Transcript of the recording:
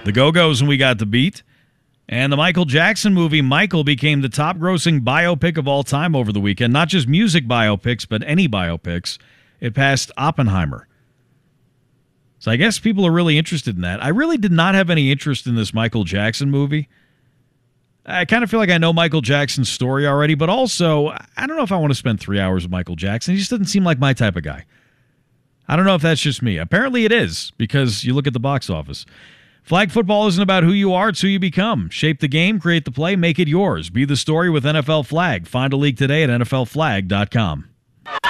The Go-Go's and We Got the Beat. And the Michael Jackson movie, Michael, became the top-grossing biopic of all time over the weekend. Not just music biopics, but any biopics. It passed Oppenheimer. So I guess people are really interested in that. I really did not have any interest in this Michael Jackson movie. I kind of feel like I know Michael Jackson's story already, but also, I don't know if I want to spend 3 hours with Michael Jackson. He just doesn't seem like my type of guy. I don't know if that's just me. Apparently it is, because you look at the box office. Flag football isn't about who you are, it's who you become. Shape the game, create the play, make it yours. Be the story with NFL Flag. Find a league today at NFLflag.com.